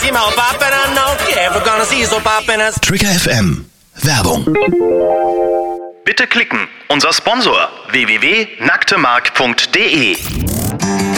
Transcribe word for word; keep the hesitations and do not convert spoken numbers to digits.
see my poppin', I know. Yeah, we're gonna see so poppin' us. Trigger F M. Werbung. Bitte klicken. Unser Sponsor w w w punkt nacktemark punkt de